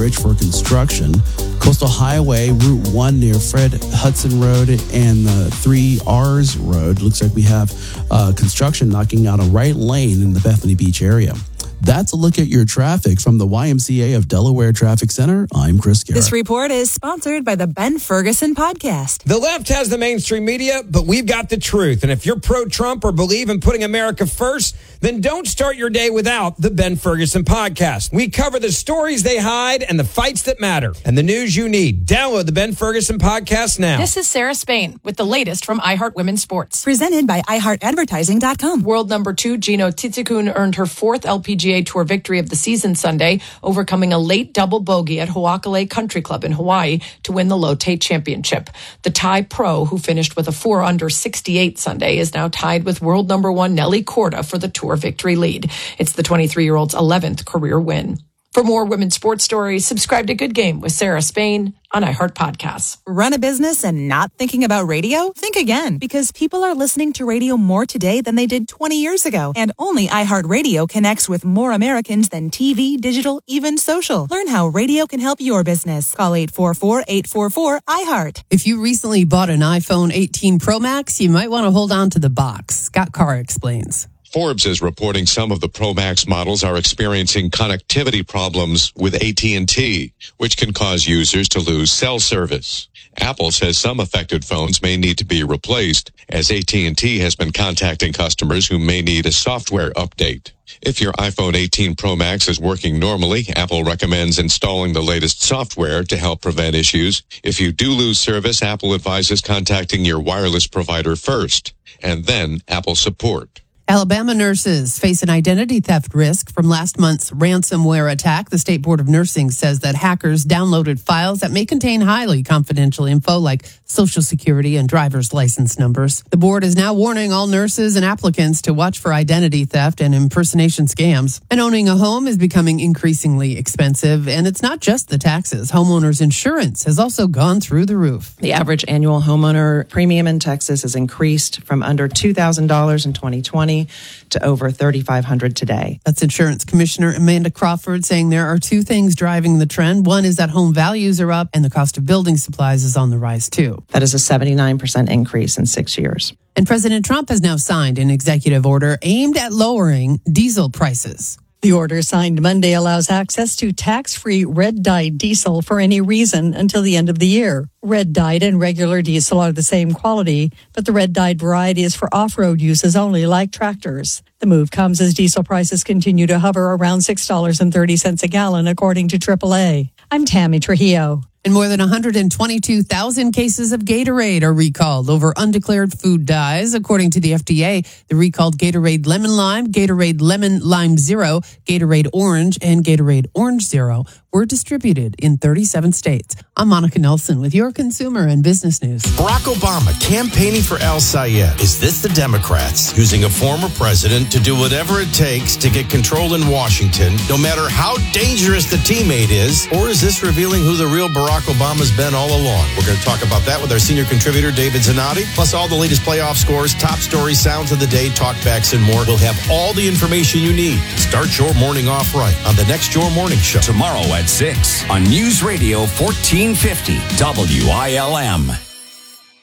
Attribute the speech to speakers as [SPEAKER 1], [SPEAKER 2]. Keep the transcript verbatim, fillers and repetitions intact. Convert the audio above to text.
[SPEAKER 1] Bridge for construction. Coastal Highway, Route one near Fred Hudson Road and the three R's Road. Looks like we have uh, construction knocking out a right lane in the Bethany Beach area. That's a look at your traffic from the Y M C A of Delaware Traffic Center. I'm Chris Garrett.
[SPEAKER 2] This report is sponsored by the Ben Ferguson Podcast.
[SPEAKER 3] The left has the mainstream media, but we've got the truth. And if you're pro-Trump or believe in putting America first, then don't start your day without the Ben Ferguson Podcast. We cover the stories they hide and the fights that matter and the news you need. Download the Ben Ferguson Podcast now.
[SPEAKER 4] This is Sarah Spain with the latest from iHeart Women's Sports.
[SPEAKER 2] Presented by i heart advertising dot com.
[SPEAKER 4] World number two, Gino Tsitsikun, earned her fourth L P G A Tour victory of the season Sunday, overcoming a late double bogey at Ho'akalei Country Club in Hawaii to win the Lotte Championship. The Thai pro, who finished with a four under sixty-eight Sunday, is now tied with world number one Nelly Korda for the Tour victory lead. It's the twenty-three-year-old's eleventh career win. For more women's sports stories, subscribe to Good Game with Sarah Spain on iHeart Podcasts.
[SPEAKER 2] Run a business and not thinking about radio? Think again, because people are listening to radio more today than they did twenty years ago. And only iHeartRadio connects with more Americans than T V, digital, even social. Learn how radio can help your business. Call eight four four, eight four four, iHeart.
[SPEAKER 5] If you recently bought an iPhone eighteen Pro Max, you might want to hold on to the box. Scott Carr explains.
[SPEAKER 6] Forbes is reporting some of the Pro Max models are experiencing connectivity problems with A T and T, which can cause users to lose cell service. Apple says some affected phones may need to be replaced, as A T and T has been contacting customers who may need a software update. If your iPhone eighteen Pro Max is working normally, Apple recommends installing the latest software to help prevent issues. If you do lose service, Apple advises contacting your wireless provider first, and then Apple support.
[SPEAKER 5] Alabama nurses face an identity theft risk from last month's ransomware attack. The State Board of Nursing says that hackers downloaded files that may contain highly confidential info like Social Security and driver's license numbers. The board is now warning all nurses and applicants to watch for identity theft and impersonation scams. And owning a home is becoming increasingly expensive, and it's not just the taxes. Homeowners insurance has also gone through the roof.
[SPEAKER 7] The average annual homeowner premium in Texas has increased from under two thousand dollars in twenty twenty to over three thousand five hundred dollars today.
[SPEAKER 5] That's Insurance Commissioner Amanda Crawford saying there are two things driving the trend. One is that home values are up and the cost of building supplies is on the rise too.
[SPEAKER 7] That is a seventy-nine percent increase in six years.
[SPEAKER 5] And President Trump has now signed an executive order aimed at lowering diesel prices.
[SPEAKER 8] The order signed Monday allows access to tax-free red-dyed diesel for any reason until the end of the year. Red-dyed and regular diesel are the same quality, but the red-dyed variety is for off-road uses only, like tractors. The move comes as diesel prices continue to hover around six dollars and thirty cents a gallon, according to triple A. I'm Tammy Trujillo.
[SPEAKER 5] And more than one hundred twenty-two thousand cases of Gatorade are recalled over undeclared food dyes. According to the F D A, the recalled Gatorade Lemon Lime, Gatorade Lemon Lime Zero, Gatorade Orange, and Gatorade Orange Zero were distributed in thirty-seven states. I'm Monica Nelson with your consumer and business news.
[SPEAKER 9] Barack Obama campaigning for Al Sayed. Is this the Democrats using a former president to do whatever it takes to get control in Washington, no matter how dangerous the teammate is? Or is this revealing who the real Barack Obama's been all along? We're going to talk about that with our senior contributor, David Zanotti, plus all the latest playoff scores, top stories, sounds of the day, talkbacks, and more. We'll have all the information you need to start your morning off right on the next Your Morning Show.
[SPEAKER 10] Tomorrow at six on News Radio fourteen fifty W I L M.